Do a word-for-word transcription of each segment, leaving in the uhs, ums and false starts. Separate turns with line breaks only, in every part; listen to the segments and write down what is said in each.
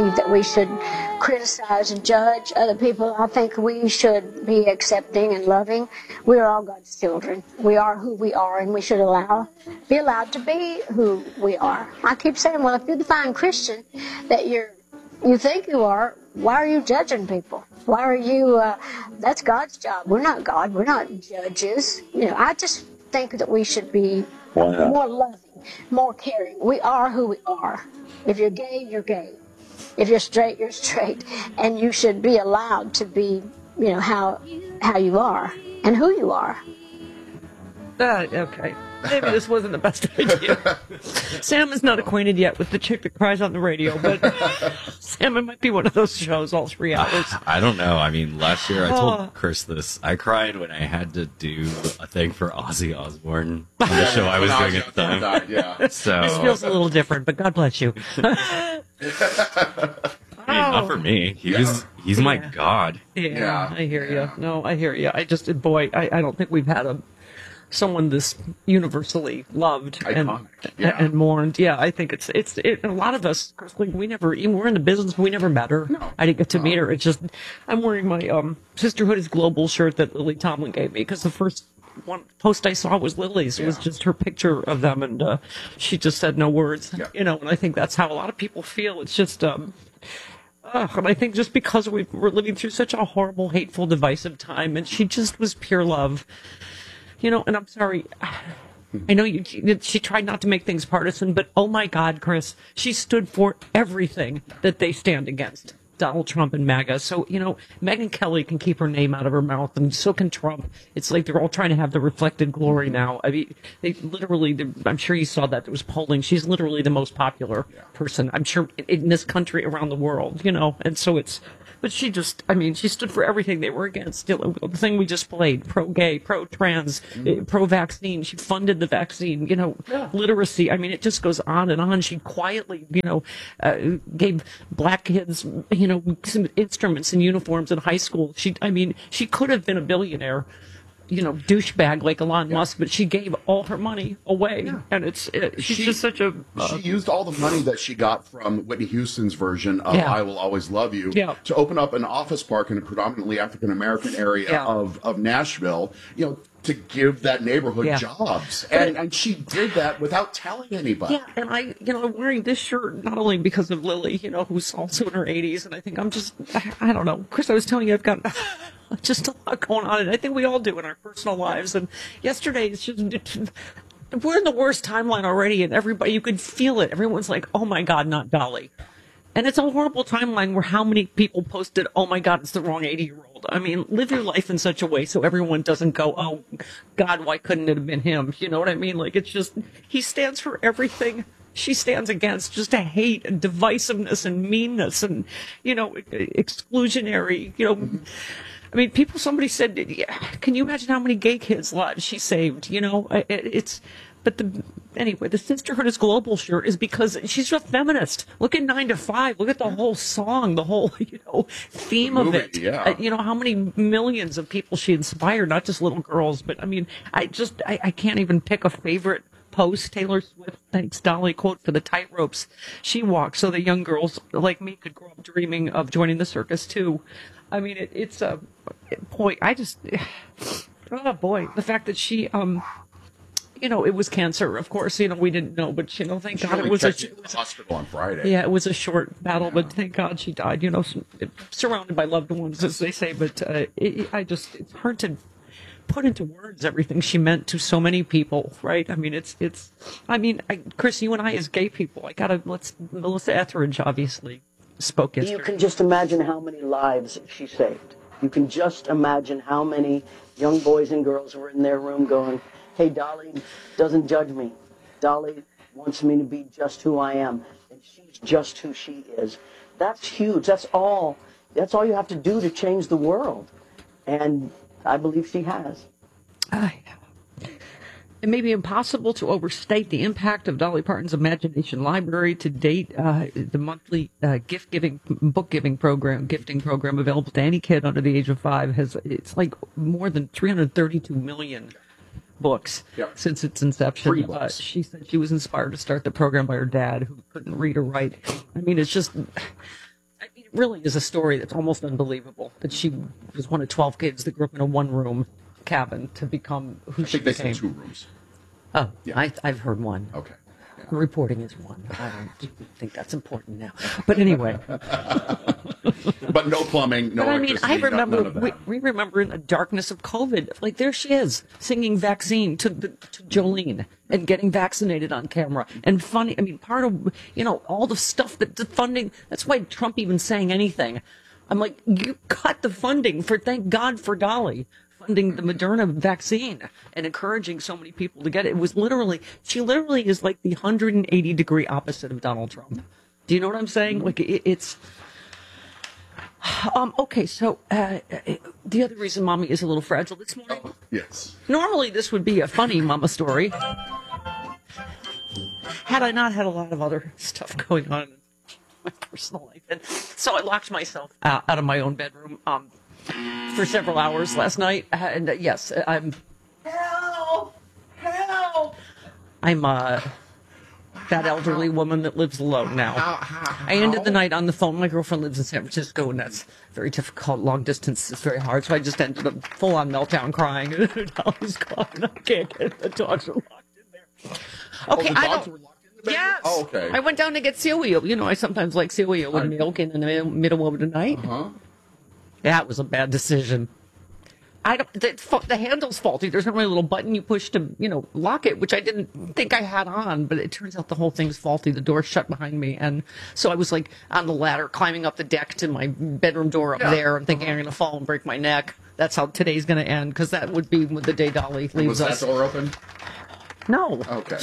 believe that we should criticize and judge other people. I think we should be accepting and loving. We are all God's children. We are who we are, and we should allow, be allowed to be who we are. I keep saying, well, if you define Christian that you're, you think you are, why are you judging people? Why are you, uh, that's God's job. We're not God. We're not judges. You know, I just think that we should be more loving, more caring. We are who we are. If you're gay, you're gay. If you're straight, you're straight. And you should be allowed to be, you know, how how you are and who you are.
Uh, okay. Maybe this wasn't the best idea. Sam is not acquainted yet with the chick that cries on the radio, but Sam, it might be one of those shows all three hours.
I don't know. I mean, last year I told Chris this. I cried when I had to do a thing for Ozzy Osbourne on the show I was doing at the time.
Died, yeah.
So
This feels a little different, but God bless you.
I mean, not for me. He was, he's my
Yeah.
God.
Yeah,
Yeah.
I hear
Yeah.
you. No, I hear you. I just, boy, I, I don't think we've had a someone this universally loved and
Iconic, yeah.
and mourned. Yeah, I think it's it's it, a lot of us. Like, we never even we're in the business. We never met her.
No.
I didn't get to meet her. It's just I'm wearing my um Sisterhood is Global shirt that Lily Tomlin gave me because the first one post I saw was Lily's. It was
Yeah.
just her picture of them, and uh, she just said no words.
Yeah.
You know, and I think that's how a lot of people feel. It's just um. Ugh, and I think just because we we're living through such a horrible, hateful, divisive time, and she just was pure love, you know. And I'm sorry, I know you. She tried not to make things partisan, but oh my God, Chris, she stood for everything that they stand against. Donald Trump and MAGA. So, you know, Megyn Kelly can keep her name out of her mouth, and so can Trump. It's like they're all trying to have the reflected glory now. I mean, they literally, I'm sure you saw that. There was polling. She's literally the most popular person, I'm sure, in this country, around the world, you know. And so it's, but she just, I mean, she stood for everything they were against. You know, the thing we just played, pro-gay, pro-trans, mm. pro-vaccine. She funded the vaccine, you know, yeah. literacy. I mean, it just goes on and on. She quietly, you know, uh, gave black kids, you know, some instruments and uniforms in high school. She, I mean, she could have been a billionaire, you know, douchebag like Elon yeah. Musk, but she gave all her money away, yeah. and it's it, she's
she,
just such a. Uh,
she used all the money that she got from Whitney Houston's version of
yeah.
"I Will Always Love You"
yeah.
to open up an office park in a predominantly African American area
yeah.
of of Nashville. You know, to give that neighborhood
yeah.
jobs, and and she did that without telling anybody.
Yeah, and I, you know, I'm wearing this shirt not only because of Lily, you know, who's also in her eighties, and I think I'm just, I, I don't know, Chris, I was telling you, I've got just a lot going on, and I think we all do in our personal lives. And yesterday, it's just, we're in the worst timeline already, and everybody, you could feel it. Everyone's like, oh my God, not Dolly. And it's a horrible timeline where how many people posted, oh my God, it's the wrong eighty-year-old. I mean, live your life in such a way so everyone doesn't go, oh God, why couldn't it have been him? You know what I mean? Like, it's just, he stands for everything she stands against, just a hate and divisiveness and meanness and, you know, exclusionary, you know. I mean, people, somebody said, yeah, can you imagine how many gay kids' lives she saved? You know, it, it's, but the, anyway, the Sisterhood is Global shirt is because she's a feminist. Look at Nine to Five. Look at the whole song, the whole, you know, theme
the movie,
of it.
Yeah.
Uh, you know, how many millions of people she inspired, not just little girls, but I mean, I just, I, I can't even pick a favorite post. Taylor Swift, thanks Dolly, quote, for the tightropes she walked so that young girls like me could grow up dreaming of joining the circus too. I mean, it, it's a boy. I just, oh boy, the fact that she, um, you know, it was cancer. Of course, you know, we didn't know, but you know, thank
she
God
really
it was a
in the hospital on Friday.
Yeah, it was a short battle, yeah. but thank God she died. You know, surrounded by loved ones, as they say. But uh, it, I just, it's hard to put into words everything she meant to so many people, right? I mean, it's, it's. I mean, I, Chris, you and I as gay people, I gotta let's Melissa Etheridge obviously spoke yesterday.
You can just imagine how many lives she saved. You can just imagine how many young boys and girls were in their room going, hey, Dolly doesn't judge me. Dolly wants me to be just who I am, and she's just who she is. That's huge. That's all. That's all you have to do to change the world. And I believe she has.
Uh, It may be impossible to overstate the impact of Dolly Parton's Imagination Library to date. Uh, the monthly uh, gift-giving, book-giving program, gifting program available to any kid under the age of five has, it's like more than three hundred thirty-two million books
yep.
since its inception.
Free books.
Uh, she said she was inspired to start the program by her dad, who couldn't read or write. I mean, it's just, really is a story that's almost unbelievable. That she was one of twelve kids that grew up in a one-room cabin to become who
I
she
think they
became.
said two rooms.
Oh,
Yeah.
I, I've heard one.
Okay.
Reporting is one. I don't think that's important now. But anyway.
But no plumbing, no
But I mean,
electricity,
I
no-
remember,
none of that.
we, we remember in the darkness of COVID, like there she is, singing vaccine to, the, to Jolene and getting vaccinated on camera. And funny, I mean, part of, you know, all the stuff that the funding, that's why Trump even saying anything. I'm like, you cut the funding for, thank God for Dolly, funding the Moderna vaccine and encouraging so many people to get it. It was literally, she literally is like the one hundred eighty degree opposite of Donald Trump. Do you know what I'm saying? Like, it, it's, Um, okay, so uh, the other reason Mommy is a little fragile this morning,
Oh, yes.
normally this would be a funny Mama story. Had I not had a lot of other stuff going on in my personal life. And so I locked myself out, out of my own bedroom um, for several hours last night. And uh, yes, I'm... Help! Help! I'm uh, that elderly woman that lives alone now. I ended the night on the phone. My girlfriend lives in San Francisco, and that's very difficult. Long distance is very hard, so I just ended up full-on meltdown crying. Dolly's gone. I can't get the dogs are locked in there. Okay,
oh, the
I
dogs
don't...
were locked in the bedroom?
Yes.
Oh, okay.
I went down to get cereal. You know, I sometimes like cereal with
I-
milk in the middle- middle of the night.
Huh?
That was a bad decision. I don't. The, fa- the handle's faulty. There's not really a little button you push to, you know, lock it, which I didn't think I had on. But it turns out the whole thing's faulty. The door's shut behind me, and so I was like on the ladder, climbing up the deck to my bedroom door up
Yeah.
there. I'm thinking I'm going to fall and break my neck. That's how today's going to end, because that would be the day Dolly
Was
leaves
that
us.
door open?
No.
Okay.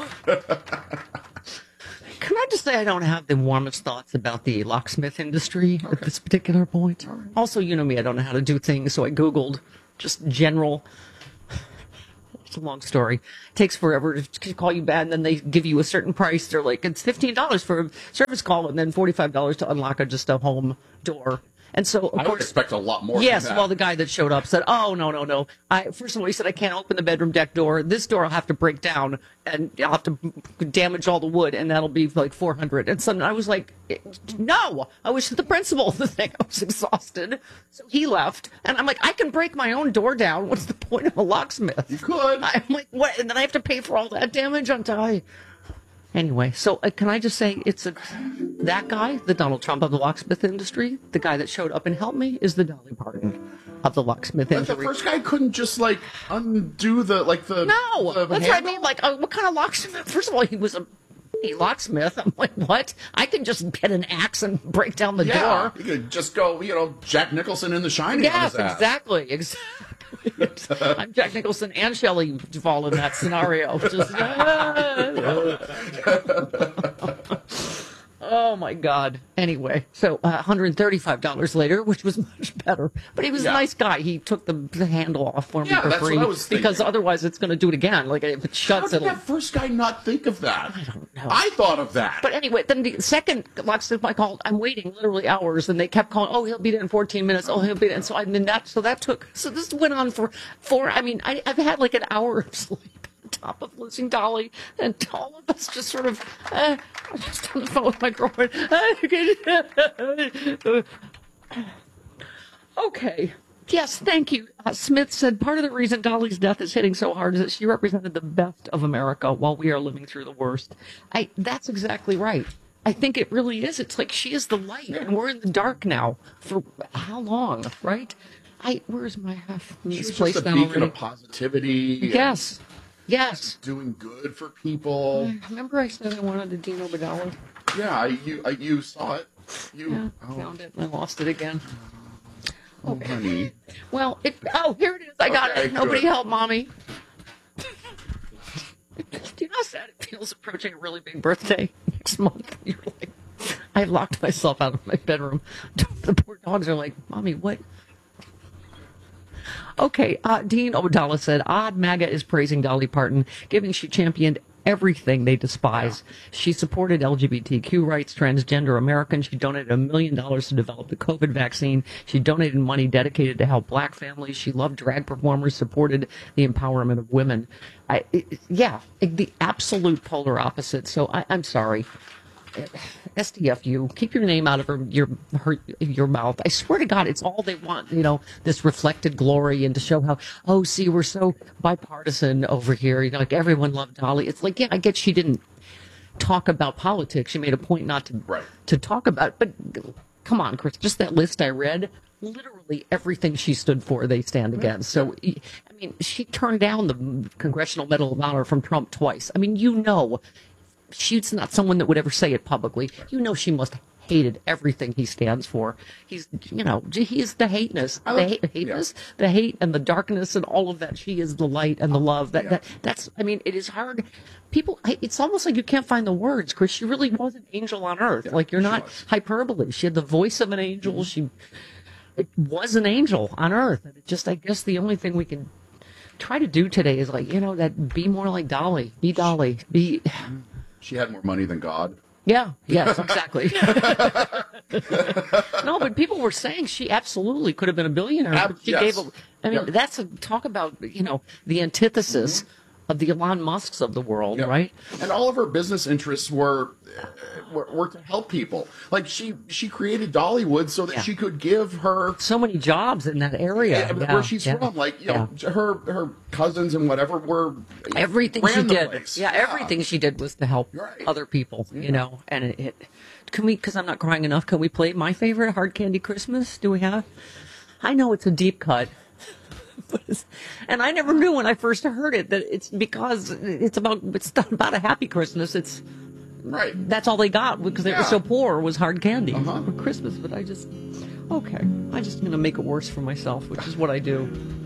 Can I just say I don't have the warmest thoughts about the locksmith industry at this particular point? Also, you know me, I don't know how to do things, so I Googled just general. It's a long story. It takes forever to call you back, and then they give you a certain price. They're like, it's fifteen dollars for a service call, and then forty-five dollars to unlock a, just a home door. And so, of
I would
course,
expect a lot more.
yes,
than that.
well, the guy that showed up said, oh, no, no, no. I, first of all, he said, I can't open the bedroom deck door. This door I'll have to break down, and I'll have to damage all the wood, and that'll be like four hundred. And so I was like, no. I was the principal of the thing. I was exhausted. So he left, and I'm like, I can break my own door down. What's the point of a locksmith?
You could.
I'm like, what? And then I have to pay for all that damage on time. Anyway, so uh, can I just say it's a that guy, the Donald Trump of the locksmith industry, the guy that showed up and helped me is the Dolly Parton of the locksmith
But the
industry.
first guy couldn't just like undo the like the
No,
the
that's what I
handle?
mean. Like, uh, what kind of locksmith? First of all, he was a, a locksmith. I'm like, what? I can just get an axe and break down the
Yeah,
door.
you could just go, you know, Jack Nicholson in The Shining.
Yes,
on his ass.
exactly, exactly. I'm Jack Nicholson and Shelley Duvall in that scenario. Just, oh my God. Anyway, so uh, one hundred thirty-five dollars later, which was much better. But he was
Yeah.
a nice guy. He took the, the handle off for me
Yeah,
for
that's
free
what I was thinking.
because otherwise it's going to do it again. Like if it
How
shuts,
did
it'll.
that first guy not think of that? I
don't know.
I thought of that.
But anyway, then the second locksmith I called, I'm waiting literally hours, and they kept calling. Oh, he'll be there in fourteen minutes. Oh, he'll be there. And so I mean that. So that took. So this went on for four. I mean, I, I've had like an hour of sleep on top of losing Dolly, and all of us just sort of. Uh, I'm just on the phone with my girlfriend. Okay. Yes, thank you. Uh, Smith said part of the reason Dolly's death is hitting so hard is that she represented the best of America while we are living through the worst. I, that's exactly right. I think it really is. It's like she is the light, and we're in the dark now. For how long, right? I where's my half
She was
misplaced
just a
now
beacon
already?
of positivity. and
Yes, yes.
doing good for people.
Remember I said I wanted a Dino Badala?
Yeah, I, you I, you saw it. You
Yeah,
oh,
found it and I lost it again.
oh, honey.
Well, it. Oh, here it is. I got
Okay,
it. Nobody
good.
help mommy. Do you know how sad it feels approaching a really big birthday next month? You're like, I locked myself out of my bedroom. The poor dogs are like, Mommy, what? Okay, uh, Dean O'Donnell said, odd MAGA is praising Dolly Parton, giving she championed everything they despise. She supported L G B T Q rights, transgender Americans. She donated a million dollars to develop the COVID vaccine. She donated money dedicated to help black families. She loved drag performers, supported the empowerment of women. I, it, yeah, the absolute polar opposite. So I, I'm sorry. S D F U, keep your name out of her, your her your mouth. I swear to God, it's all they want. You know, this reflected glory and to show how, oh, see, we're so bipartisan over here. You know, like everyone loved Dolly. It's like, yeah, I get she didn't talk about politics. She made a point not to
right.
to talk about. But come on, Chris, just that list I read. Literally everything she stood for, they stand against. So, I mean, she turned down the Congressional Medal of Honor from Trump twice. I mean, you know, she's not someone that would ever say it publicly. You know, she must have hated everything he stands for. He's, you know, he's the hateness, the hate, hateness, yeah. the hate and the darkness and all of that. She is the light and the love. That, yeah. that that's, I mean, it is hard. People, it's almost like you can't find the words, Chris. She really was an angel on earth. Yeah, like, you're not was. hyperbole. She had the voice of an angel. Mm-hmm. She it was an angel on earth. And it just, I guess the only thing we can try to do today is like, you know, that be more like Dolly. Be Dolly. Be.
She had more money than God.
Yeah, yes, exactly. No, but people were saying she absolutely could have been a billionaire.
Ab-
she
yes.
gave a, I mean,
yep.
that's a talk about, you know, the antithesis mm-hmm. of the Elon Musks of the world,
yep.
right?
And all of her business interests were, uh, were were to help people. Like she she created Dollywood so that
yeah.
she could give her
so many jobs in that area
yeah,
yeah,
where she's
yeah.
from. Like you know,
yeah.
her her cousins and whatever were
everything she did. Yeah,
yeah,
everything she did was to help
right.
other people.
Yeah.
You know, and it. it can we? Because I'm not crying enough. Can we play my favorite Hard Candy Christmas? Do we have? I know it's a deep cut. And I never knew when I first heard it that it's because it's about it's not about a happy Christmas. It's
right.
That's all they got because they
yeah.
were so poor was hard candy
uh-huh.
for Christmas. But I just okay. I just gonna make it worse for myself, which is what I do.